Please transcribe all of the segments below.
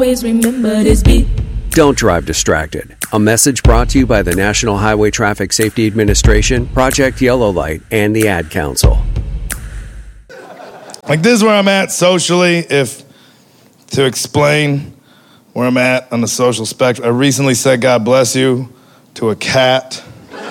Always remember this beat. Don't drive distracted. A message brought to you by the National Highway Traffic Safety Administration, Project Yellow Light, and the Ad Council. Like, this is where I'm at socially. To explain where I'm at on the social spectrum, I recently said God bless you to a cat.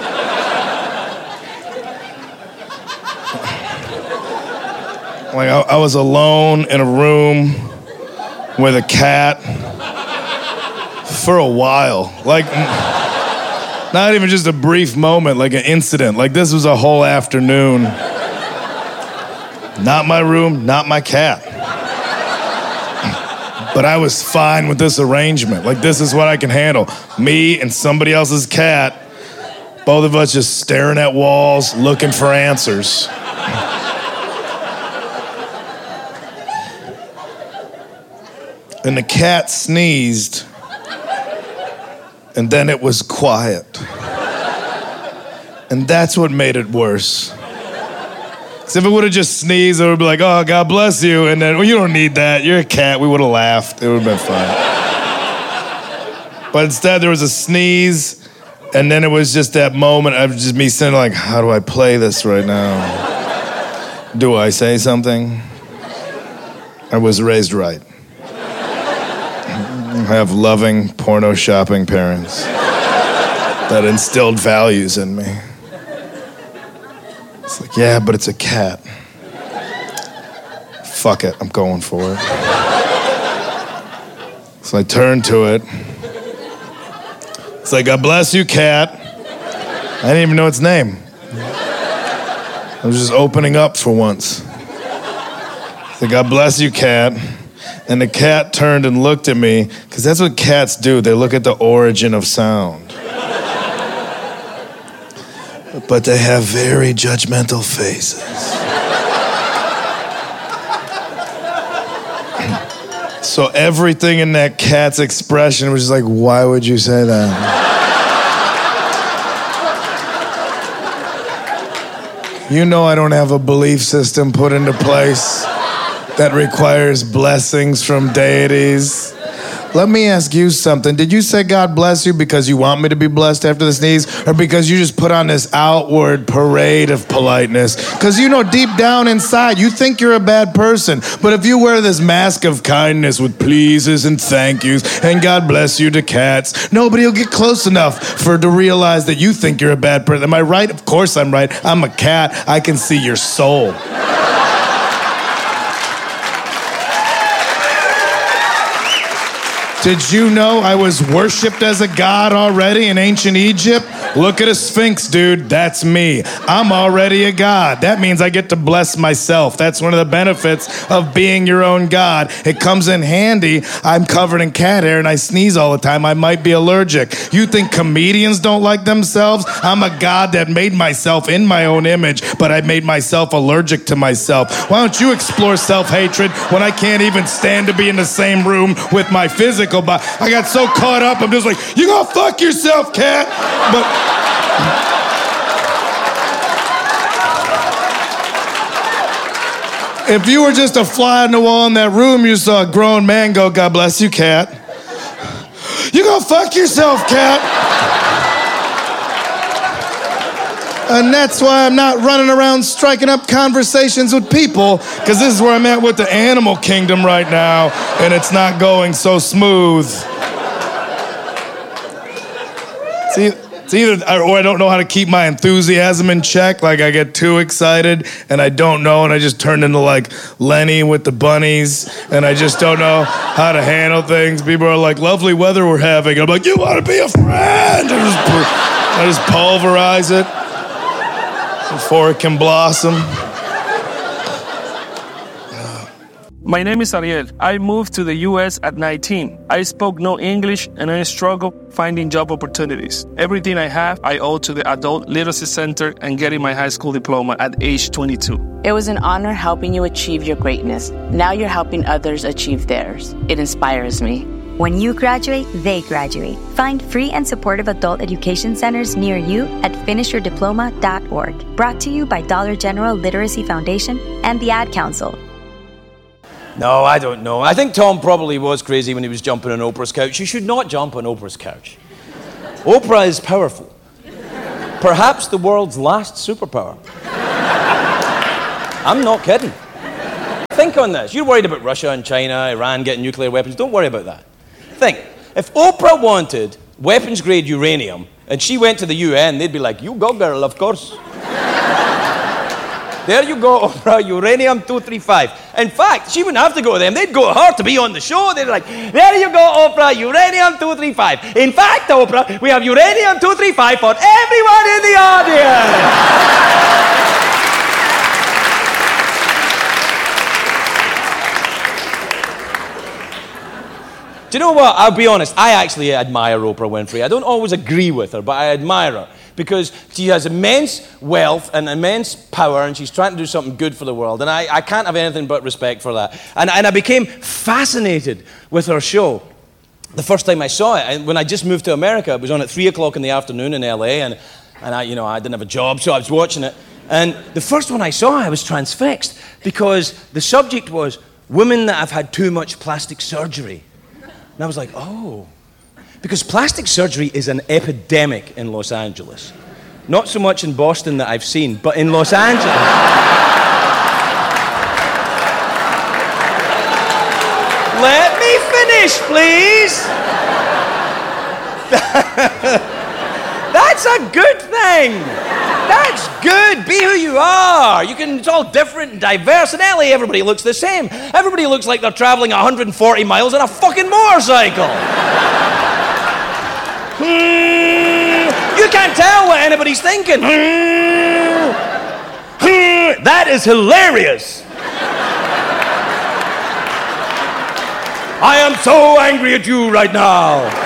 Like, I was alone in a room with a cat for a while. Like, not even just a brief moment, like an incident. Like, this was a whole afternoon. Not my room, not my cat. But I was fine with this arrangement. Like, this is what I can handle. Me and somebody else's cat, both of us just staring at walls, looking for answers. And the cat sneezed, and then it was quiet. And that's what made it worse. Because if it would have just sneezed, it would be like, oh, God bless you, and then, well, you don't need that, you're a cat, we would have laughed, it would have been fine. But instead, there was a sneeze, and then it was just that moment of just me sitting like, how do I play this right now? Do I say something? I was raised right. I have loving, porno shopping parents that instilled values in me. It's like, yeah, but it's a cat. Fuck it, I'm going for it. So I turned to it. It's like, God bless you, cat. I didn't even know its name. I was just opening up for once. It's like, God bless you, cat. And the cat turned and looked at me, because that's what cats do. They look at the origin of sound. But they have very judgmental faces. So everything in that cat's expression was just like, why would you say that? You know I don't have a belief system put into place that requires blessings from deities. Let me ask you something. Did you say God bless you because you want me to be blessed after the sneeze, or because you just put on this outward parade of politeness? Because you know deep down inside, you think you're a bad person. But if you wear this mask of kindness with pleases and thank yous and God bless you to cats, nobody will get close enough to realize that you think you're a bad person. Am I right? Of course I'm right. I'm a cat. I can see your soul. Did you know I was worshipped as a god already in ancient Egypt? Look at a sphinx, dude. That's me. I'm already a god. That means I get to bless myself. That's one of the benefits of being your own god. It comes in handy. I'm covered in cat hair and I sneeze all the time. I might be allergic. You think comedians don't like themselves? I'm a god that made myself in my own image, but I made myself allergic to myself. Why don't you explore self-hatred when I can't even stand to be in the same room with my physical body? I got so caught up, I'm just like, you gonna fuck yourself, cat? But if you were just a fly on the wall in that room, you saw a grown man go, God bless you, cat. You gonna fuck yourself, cat. And that's why I'm not running around striking up conversations with people, because this is where I'm at with the animal kingdom right now, and it's not going so smooth. See, it's either, or I don't know how to keep my enthusiasm in check. Like, I get too excited and I don't know, and I just turn into like Lenny with the bunnies, and I just don't know how to handle things. People are like, lovely weather we're having. I'm like, you want to be a friend? I just pulverize it before it can blossom. My name is Ariel. I moved to the U.S. at 19. I spoke no English and I struggled finding job opportunities. Everything I have, I owe to the Adult Literacy Center and getting my high school diploma at age 22. It was an honor helping you achieve your greatness. Now you're helping others achieve theirs. It inspires me. When you graduate, they graduate. Find free and supportive adult education centers near you at finishyourdiploma.org. Brought to you by Dollar General Literacy Foundation and the Ad Council. No, I don't know. I think Tom probably was crazy when he was jumping on Oprah's couch. You should not jump on Oprah's couch. Oprah is powerful. Perhaps the world's last superpower. I'm not kidding. Think on this. You're worried about Russia and China, Iran getting nuclear weapons. Don't worry about that. Think. If Oprah wanted weapons-grade uranium and she went to the UN, they'd be like, you go, girl, of course. There you go, Oprah, uranium-235. In fact, she wouldn't have to go to them. They'd go to her to be on the show. They'd be like, there you go, Oprah, uranium-235. In fact, Oprah, we have uranium-235 for everyone in the audience. Do you know what? I'll be honest. I actually admire Oprah Winfrey. I don't always agree with her, but I admire her because she has immense wealth and immense power, and she's trying to do something good for the world. And I can't have anything but respect for that. And I became fascinated with her show the first time I saw it. And when I just moved to America, it was on at 3 o'clock in the afternoon in LA, and I didn't have a job, so I was watching it. And the first one I saw, I was transfixed because the subject was women that have had too much plastic surgery. And I was like, oh, because plastic surgery is an epidemic in Los Angeles. Not so much in Boston that I've seen, but in Los Angeles. Let me finish, please. That's a good thing. That's good. Be who you are. It's all different and diverse. In LA, everybody looks the same. Everybody looks like they're traveling 140 miles on a fucking motorcycle. You can't tell what anybody's thinking. That is hilarious. I am so angry at you right now.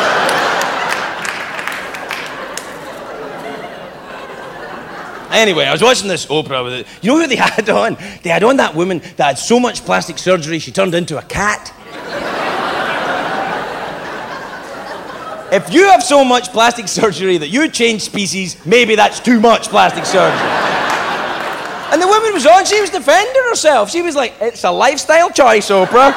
Anyway, I was watching this Oprah with it. You know who they had on? They had on that woman that had so much plastic surgery she turned into a cat. If you have so much plastic surgery that you change species, maybe that's too much plastic surgery. And the woman was on, she was defending herself. She was like, it's a lifestyle choice, Oprah.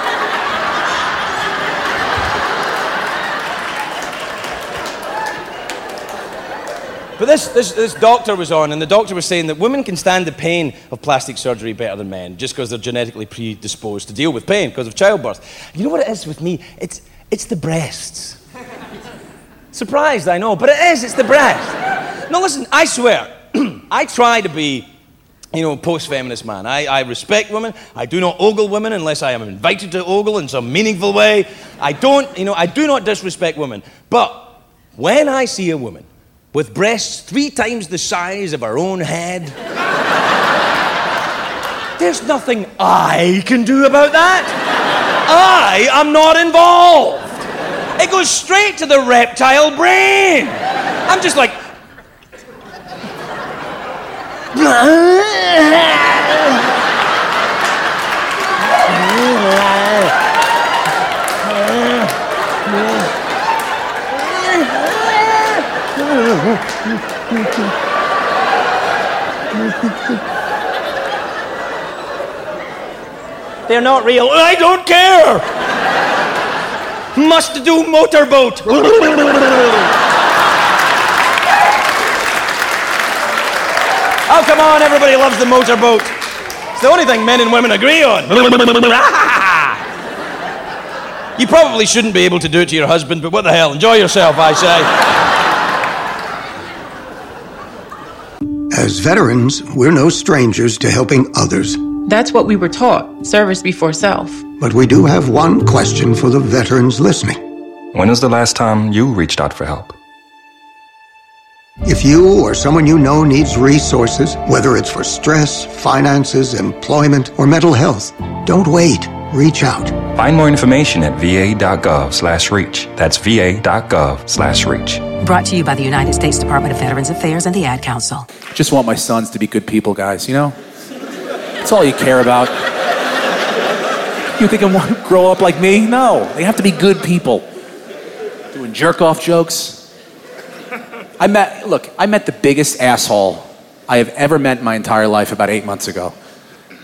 But this doctor was on, and the doctor was saying that women can stand the pain of plastic surgery better than men, just because they're genetically predisposed to deal with pain because of childbirth. You know what it is with me? It's the breasts. Surprised, I know, but it is. It's the breasts. No, listen, I swear, I try to be, post-feminist man. I respect women. I do not ogle women unless I am invited to ogle in some meaningful way. I do not disrespect women. But when I see a woman with breasts 3 times the size of her own head, there's nothing I can do about that. I am not involved. It goes straight to the reptile brain. I'm just like... They're not real. I don't care. Must do motorboat. Oh, come on, everybody loves the motorboat. It's the only thing men and women agree on. You probably shouldn't be able to do it to your husband, but what the hell? Enjoy yourself, I say. As veterans, we're no strangers to helping others. That's what we were taught, service before self. But we do have one question for the veterans listening. When was the last time you reached out for help? If you or someone you know needs resources, whether it's for stress, finances, employment, or mental health, don't wait. Reach out. Find more information at va.gov/reach. That's va.gov/reach. Brought to you by the United States Department of Veterans Affairs and the Ad Council. Just want my sons to be good people, guys, That's all you care about. You think I want to grow up like me? No, they have to be good people. Doing jerk-off jokes. I met the biggest asshole I have ever met in my entire life about 8 months ago.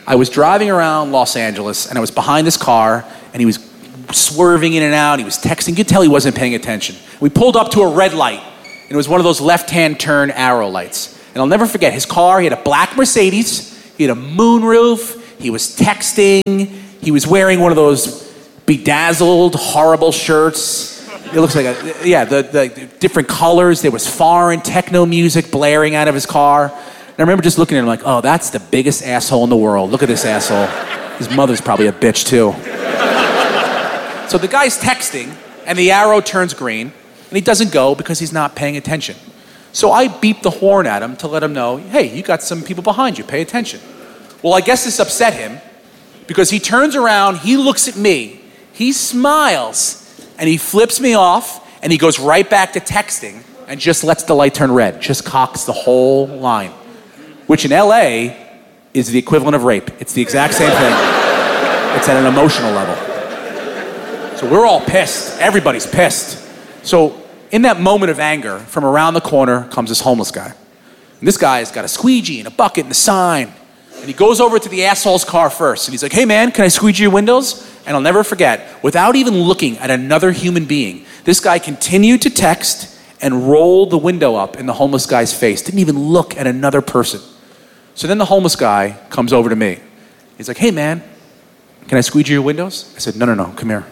I was driving around Los Angeles, and I was behind this car, and he was swerving in and out. He was texting. You could tell he wasn't paying attention. We pulled up to a red light, and it was one of those left-hand turn arrow lights. And I'll never forget, his car, he had a black Mercedes, he had a moonroof, he was texting, he was wearing one of those bedazzled, horrible shirts. It looks like the different colors. There was foreign techno music blaring out of his car. And I remember just looking at him like, oh, that's the biggest asshole in the world. Look at this asshole. His mother's probably a bitch too. So the guy's texting, and the arrow turns green, and he doesn't go because he's not paying attention. So I beep the horn at him to let him know, hey, you got some people behind you, pay attention. Well, I guess this upset him because he turns around, he looks at me, he smiles, and he flips me off, and he goes right back to texting and just lets the light turn red, just cocks the whole line, which in LA is the equivalent of rape. It's the exact same thing. It's at an emotional level. So we're all pissed. Everybody's pissed. So in that moment of anger, from around the corner comes this homeless guy. And this guy's got a squeegee and a bucket and a sign. And he goes over to the asshole's car first. And he's like, hey man, can I squeegee your windows? And I'll never forget, without even looking at another human being, this guy continued to text and roll the window up in the homeless guy's face. Didn't even look at another person. So then the homeless guy comes over to me. He's like, hey man, can I squeegee your windows? I said, no, come here.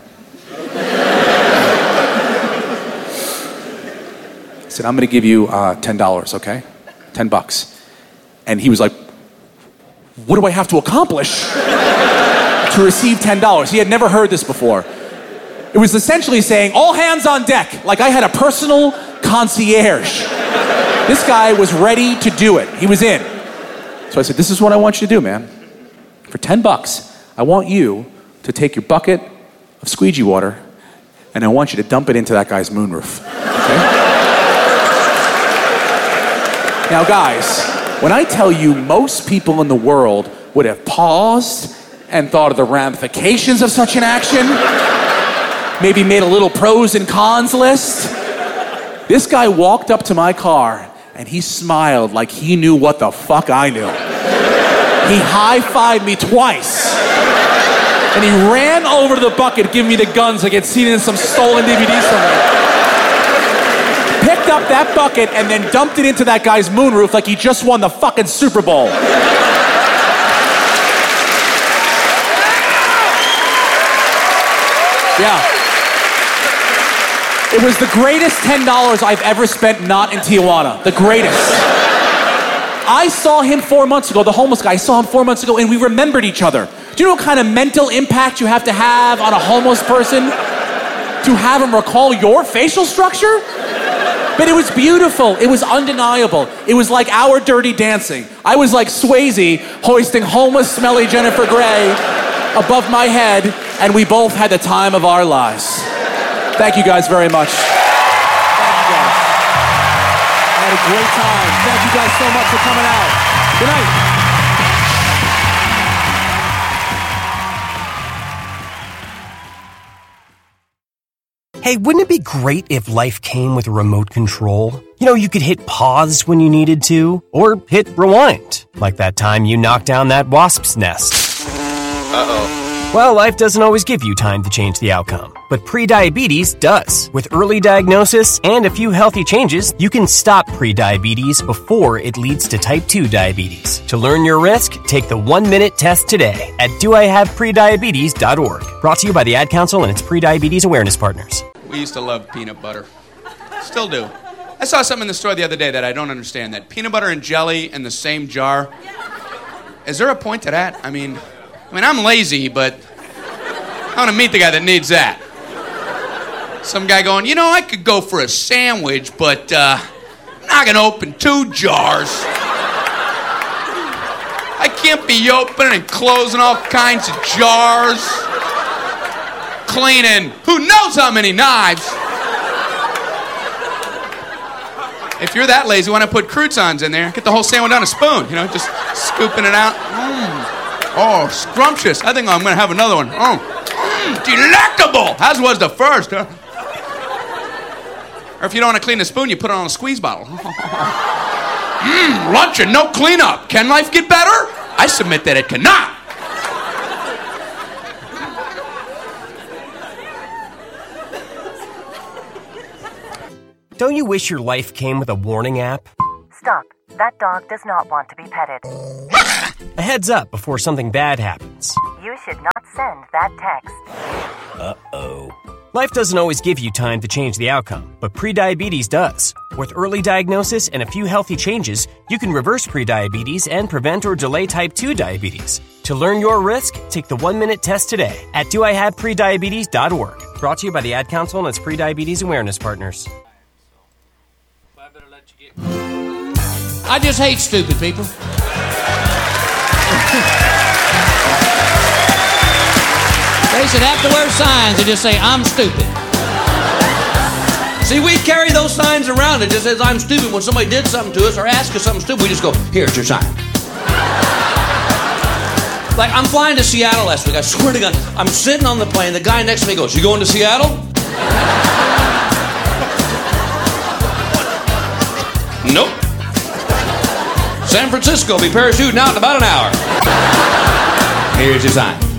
I said, I'm gonna give you $10, okay? $10. And he was like, what do I have to accomplish to receive $10? He had never heard this before. It was essentially saying, all hands on deck, like I had a personal concierge. This guy was ready to do it. He was in. So I said, this is what I want you to do, man. For $10, I want you to take your bucket of squeegee water and I want you to dump it into that guy's moonroof, okay? Now guys, when I tell you most people in the world would have paused and thought of the ramifications of such an action, maybe made a little pros and cons list, this guy walked up to my car and he smiled like he knew what the fuck I knew. He high-fived me twice. And he ran over to the bucket, giving me the guns like I'd seen it in some stolen DVD somewhere. Picked up that bucket and then dumped it into that guy's moonroof like he just won the fucking Super Bowl. Yeah. It was the greatest $10 I've ever spent not in Tijuana. The greatest. I saw him 4 months ago, the homeless guy. I saw him 4 months ago and we remembered each other. Do you know what kind of mental impact you have to have on a homeless person to have him recall your facial structure? But it was beautiful. It was undeniable. It was like our Dirty Dancing. I was like Swayze hoisting homeless, smelly Jennifer Grey above my head, and we both had the time of our lives. Thank you guys very much. Thank you guys. I had a great time. Thank you guys so much for coming out. Good night. Hey, wouldn't it be great if life came with a remote control? You know, you could hit pause when you needed to, or hit rewind, like that time you knocked down that wasp's nest. Uh-oh. Well, life doesn't always give you time to change the outcome, but prediabetes does. With early diagnosis and a few healthy changes, you can stop prediabetes before it leads to type 2 diabetes. To learn your risk, take the 1-minute test today at doihaveprediabetes.org. Brought to you by the Ad Council and its prediabetes awareness partners. We used to love peanut butter. Still do. I saw something in the store the other day that I don't understand, that peanut butter and jelly in the same jar. Is there a point to that? I mean, I'm lazy, but I want to meet the guy that needs that. Some guy going, you know, I could go for a sandwich, but I'm not going to open 2 jars. I can't be opening and closing all kinds of jars. Cleaning who knows how many knives. If you're that lazy, why not put croutons in there? Get the whole sandwich on a spoon, you know, just scooping it out. Oh, scrumptious. I think I'm going to have another one. Oh, delectable. As was the first, huh? Or if you don't want to clean the spoon, you put it on a squeeze bottle. Lunch and no cleanup. Can life get better? I submit that it cannot. Don't you wish your life came with a warning app? Stop. That dog does not want to be petted. A heads up before something bad happens. You should not send that text. Uh-oh. Life doesn't always give you time to change the outcome, but prediabetes does. With early diagnosis and a few healthy changes, you can reverse prediabetes and prevent or delay type 2 diabetes. To learn your risk, take the 1-minute test today at doihaveprediabetes.org. Brought to you by the Ad Council and its Prediabetes Awareness Partners. I just hate stupid people. They should have to wear signs that just say, I'm stupid. See, we carry those signs around. It just says, I'm stupid. When somebody did something to us or asked us something stupid, we just go, here's your sign. Like, I'm flying to Seattle last week. I swear to God, I'm sitting on the plane. The guy next to me goes, you going to Seattle? Nope. San Francisco will be parachuting out in about an hour. Here's your sign.